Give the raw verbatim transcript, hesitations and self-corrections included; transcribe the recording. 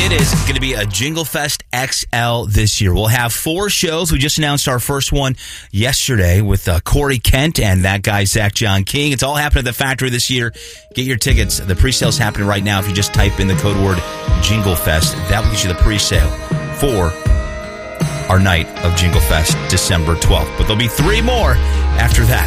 It is going to be a Jingle Fest X L this year. We'll have four shows. We just announced our first one yesterday with uh, Corey Kent and that guy, Zach John King. It's all happening at the factory this year. Get your tickets. The pre-sale's happening right now. If you just type in the code word Jingle Fest, that will get you the pre-sale for our night of Jingle Fest, December twelfth. But there'll be three more after that.